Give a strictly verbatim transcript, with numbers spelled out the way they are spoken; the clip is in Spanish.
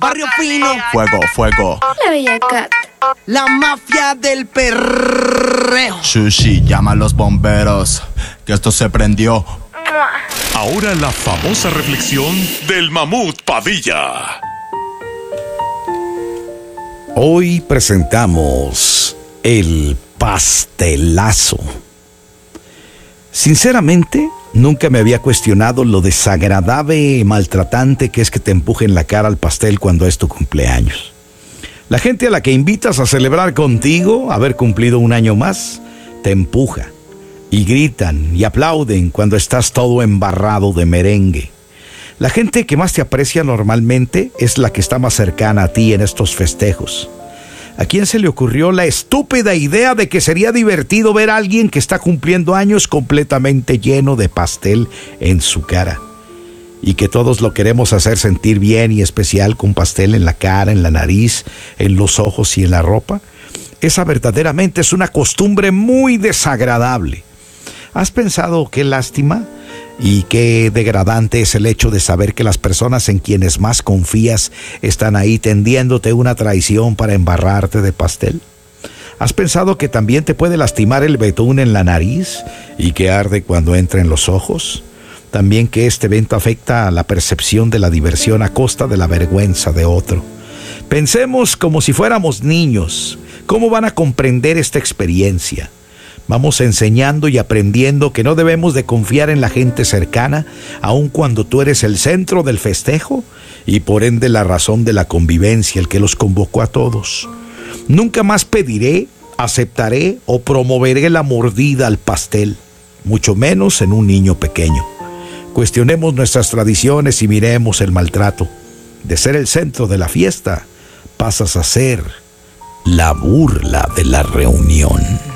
Barrio Fino. Fuego, fuego. La Bella Cat. La mafia del perreo. Sushi, llama a los bomberos, que esto se prendió. Ahora la famosa reflexión del Mamut Padilla. Hoy presentamos el pastelazo. Sinceramente, nunca me había cuestionado lo desagradable y maltratante que es que te empujen la cara al pastel cuando es tu cumpleaños. La gente a la que invitas a celebrar contigo, haber cumplido un año más, te empuja y gritan y aplauden cuando estás todo embarrado de merengue. La gente que más te aprecia normalmente es la que está más cercana a ti en estos festejos. ¿A quién se le ocurrió la estúpida idea de que sería divertido ver a alguien que está cumpliendo años completamente lleno de pastel en su cara? Y que todos lo queremos hacer sentir bien y especial con pastel en la cara, en la nariz, en los ojos y en la ropa. Esa verdaderamente es una costumbre muy desagradable. ¿Has pensado qué lástima y qué degradante es el hecho de saber que las personas en quienes más confías están ahí tendiéndote una traición para embarrarte de pastel? ¿Has pensado que también te puede lastimar el betún en la nariz y que arde cuando entra en los ojos? También que este evento afecta a la percepción de la diversión a costa de la vergüenza de otro. Pensemos como si fuéramos niños. ¿Cómo van a comprender esta experiencia? Vamos enseñando y aprendiendo que no debemos de confiar en la gente cercana, aun cuando tú eres el centro del festejo y por ende la razón de la convivencia, el que los convocó a todos. Nunca más pediré, aceptaré o promoveré la mordida al pastel, mucho menos en un niño pequeño. Cuestionemos nuestras tradiciones y miremos el maltrato. De ser el centro de la fiesta, pasas a ser la burla de la reunión.